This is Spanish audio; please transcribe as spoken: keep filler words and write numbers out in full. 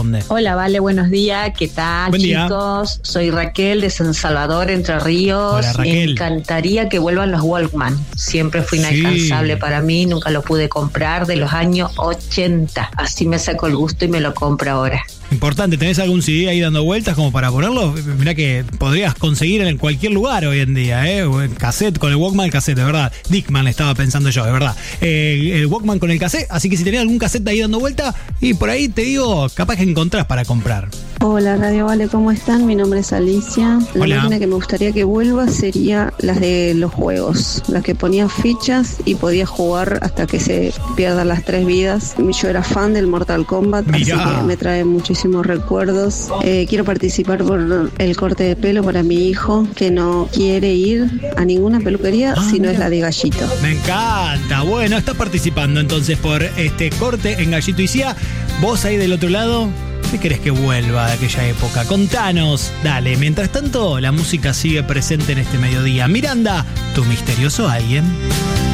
responde. Hola, Vale, buenos días. ¿Qué tal, Buen día. chicos? Soy Raquel de San Salvador, Entre Ríos. Hola, Raquel. Me encantaría que vuelvan los Walkman. Siempre fue Sí. inalcanzable para mí, nunca lo pude comprar, de los años ochenta. Así me saco el gusto y me lo compro ahora. Importante, ¿tenés algún C D ahí dando vueltas como para ponerlo? Mirá que podrías conseguir en cualquier lugar hoy en día, ¿eh? O en cassette, con el Walkman, el cassette, de verdad. Dickman estaba pensando yo, de verdad. Eh, el Walkman con el cassette, así que si tenés algún cassette ahí dando vuelta, y por ahí te digo, capaz que encontrás para comprar. Hola Radio Vale, ¿cómo están? Mi nombre es Alicia. La Hola. máquina que me gustaría que vuelva sería las de los juegos, las que ponía fichas y podía jugar hasta que se pierdan las tres vidas. Yo era fan del Mortal Kombat, Mirá. así que me trae muchísimos recuerdos. Eh, quiero participar por el corte de pelo para mi hijo, que no quiere ir a ninguna peluquería Ah, si no mirá. es la de Gallito. Me encanta. Bueno, estás participando entonces por este corte en Gallito y Cía. Vos ahí del otro lado, ¿qué querés que vuelva de aquella época? Contanos, dale. Mientras tanto, la música sigue presente en este mediodía. Miranda, tu misterioso alguien.